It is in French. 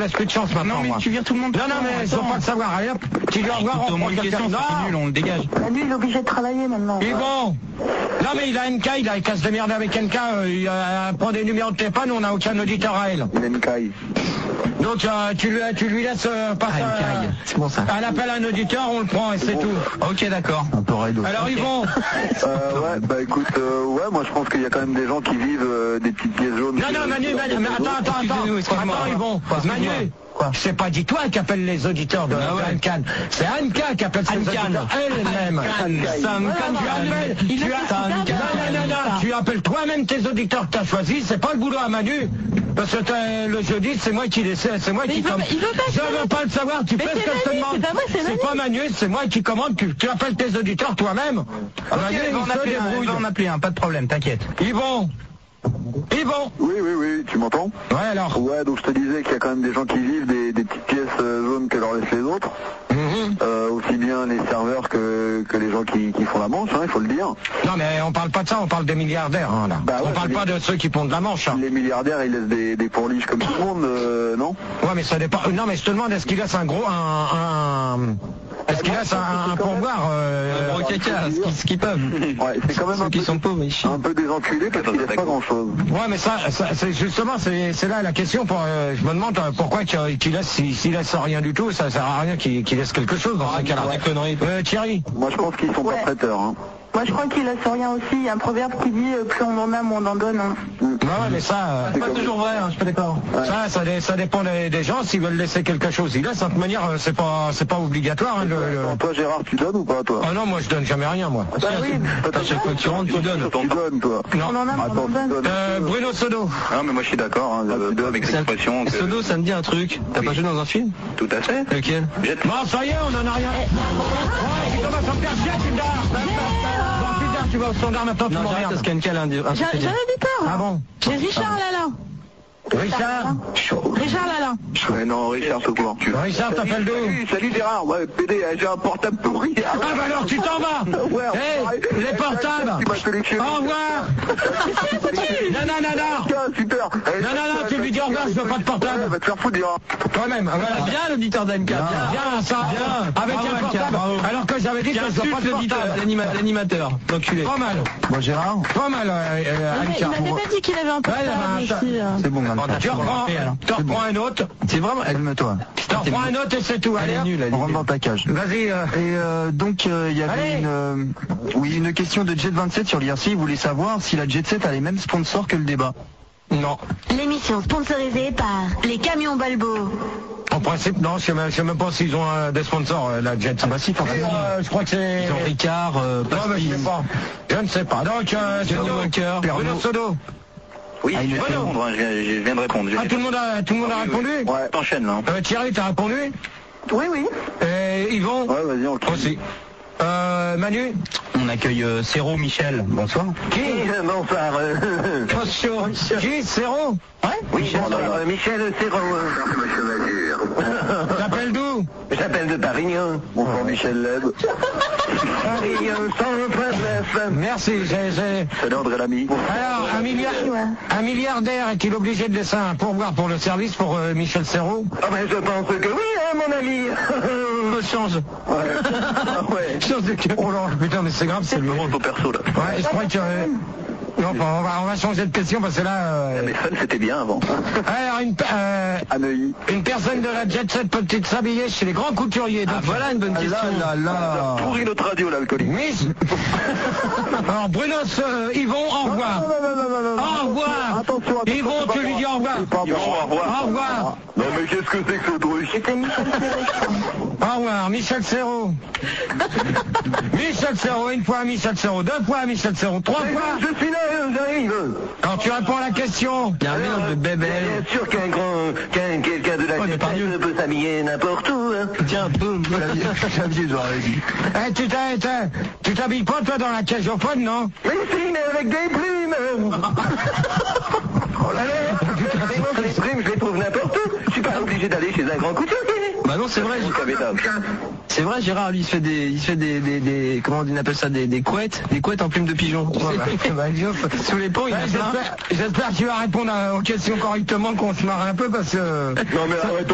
laisse plus de chance maintenant. Non, mais moi. tu vires tout le monde. Non, mais ils sont pas le savoir. Allez hop, tu dis au revoir, on prend quelqu'un. C'est nul, on le dégage. Lui, il est obligé de travailler maintenant. Ils vont. Non, mais il a NK, il casse de merde avec NK. Il prend des numéros de téléphone, on n'a aucun auditeur à elle. NK. Donc tu lui laisses passer C'est bon ça. un appel à un auditeur, on le prend et c'est tout. Ok, d'accord. Alors ils vont. Ouais, bah écoute, ouais, moi je pense qu'il y a quand même des gens qui vivent des petites pièces jaunes. Non, Manu, mais attends, ils vont. Manu, c'est pas dit toi qui appelle les auditeurs de Anne-Can. C'est Anne-Can qui appelle ses auditeurs elle-même. Tu appelles toi-même tes auditeurs que tu as choisis, c'est pas le boulot à Manu. Parce que le jeudi, c'est moi qui les sais, c'est moi qui commande. Je veux pas le savoir, tu fais ce que je te demande. C'est pas Manu, c'est moi qui commande, tu appelles tes auditeurs toi-même. Ok, on va en appeler un, pas de problème, t'inquiète. Ils vont. Oui, tu m'entends? Ouais, alors. Ouais, donc je te disais qu'il y a quand même des gens qui vivent des petites pièces jaunes que leur laissent les autres. Aussi bien les serveurs que les gens qui font la manche, hein, il faut le dire. Non, mais on parle pas de ça, on parle des milliardaires, hein, là. Bah ouais, on parle pas de ceux qui pondent la manche. Hein. Les milliardaires, ils laissent des pourliches comme tout le monde, non? Ouais, mais ça dépend. Non, mais je te demande, est-ce qu'il laisse un gros... Est-ce qu'il laisse un pourboire Un gros caca, ce qu'ils peuvent. Ouais, c'est quand même Ceux qui sont pauvres, ils chient. un peu des enculés parce qu'ils laissent pas grand-chose. Ouais, mais ça c'est justement, c'est là la question. Je me demande pourquoi qu'il laisse, s'il laisse rien du tout, ça sert à rien qu'il laisse quelque chose dans ce cas-là. Thierry. Moi, je pense qu'ils sont pas prêteurs, hein. Moi, je crois qu'il laisse rien aussi. Il y a un proverbe qui dit plus on en a, moins on en donne. Hein. Ouais, mais ça... c'est pas toujours vrai, hein, je suis pas d'accord. Ouais. Ça dépend des gens, s'ils veulent laisser quelque chose, ils laissent. De toute manière, c'est pas obligatoire. Hein, Toi, Gérard, tu donnes ou pas, toi? Ah non, moi je donne jamais rien, moi. Bah oui. À chaque fois que tu rentres, tu donnes. Tu donnes, toi. Non. On en a, on en donne. Bruno Sodo. Non, mais moi je suis d'accord, hein, avec l'expression. Sodo, ça me dit un truc. T'as pas joué dans un film? Tout à fait. Lequel? Bon, ça y est, on en a rien. Ouais, tu commences à me faire chier, tu me dards. Tu vas au standard maintenant, tu Non, j'arrête m'emmerdes. parce qu'Anne-Cal a un J'en ai dit peur. Ah bon? J'ai Richard Lala. Richard Lala. Ouais, non, Richard, secours. Richard, t'appelles d'où? Salut Gérard, ouais, PD, j'ai un portable pourri. Ah bah alors tu t'en vas. Ouais, les portables. Au revoir. Non. Super. Non, tu lui dis au revoir, je veux pas de portable. Va te faire foutre, Gérard. Toi-même. Voilà. Bien l'auditeur d'Anne-Cal. Bien, ça. Avec un portable. Alors que j'avais dit que je veux pas de portable. L'animateur. L'enculé. Pas mal. Bon, Gérard. Pas mal, Il m'avait pas dit qu'il avait un portable ici. C'est bon, Tu reprends un autre. C'est vraiment, calme-toi. Tu reprends un autre et c'est tout. Allez, On rentre dans ta cage. Vas-y. Et donc il y avait une question de Jet27 sur l'IRC. Il voulait savoir si la Jet 7 a les mêmes sponsors que le débat. Non. L'émission sponsorisée par les camions Balbo. En principe, non, je sais même pas s'ils ont des sponsors, la Jet. Ah bah si, forcément. Je crois que c'est... Ils ont Ricard, non, mais je sais pas. Je ne sais pas. Donc, Johnny Walker, Bruno Sodo. Oui, je viens de répondre. Ah, tout le monde a répondu? Ouais, t'enchaînes là. Thierry, t'as répondu? Oui. Yvon? Ouais, vas-y, on le trouve. Aussi. Manu? On accueille Céro Michel. Bonsoir. Qui? Bonsoir. Qui? Céro? Ouais? Oui, bonsoir. Michel Céro. T'appelles d'où? J'appelle de Parignon. Bonsoir, Michel Leb. Parignon, 100 Merci, Salut André Lamy. Alors, un milliardaire est-il obligé de laisser un pourboire pour le service pour Michel Serrault? Ah ben je pense que oui, hein, mon ami. Change. Ouais. Change de cœur. Oh là, putain, mais c'est grave, c'est lui. Vraiment ton perso là. Ouais, je crois que... Non, enfin, on va changer de question parce que là... Mais fun, c'était bien avant. Alors, une personne de la Jet Set peut-il s'habiller chez les grands couturiers? Donc, voilà une bonne question. Là. Pourri notre radio, l'alcoolique. Miss. Alors, Bruno, Yvon, au revoir. Au revoir. Attention. Yvon, tu lui dis au revoir. Yvon, au revoir. Au revoir. Non, mais qu'est-ce que c'est que ce truc? C'était Michel Serrault. Au revoir, Michel Serrault. Michel Serrault, une fois Michel Serrault, deux fois Michel Serrault, trois fois. Je suis là, j'arrive. Alors tu réponds à la question. Il y a un mélange de bébé. Bien sûr quelqu'un de la tête peut s'habiller n'importe où. Hein. Tiens, boum. Xavier, j'aurais dit. Tu t'habilles pas toi dans la cage au fun, non? Mais si, mais avec des plumes. Oh là là. Les plumes, je les trouve n'importe où. Je suis pas obligé d'aller chez un grand couturier. Bah non, c'est vrai. C'est vrai, Gérard, lui, il se fait des comment on appelle ça, des couettes en plumes de pigeon. Sous les ponts, il a J'espère que tu vas répondre aux questions correctement, qu'on se marre un peu parce que... Non mais arrête.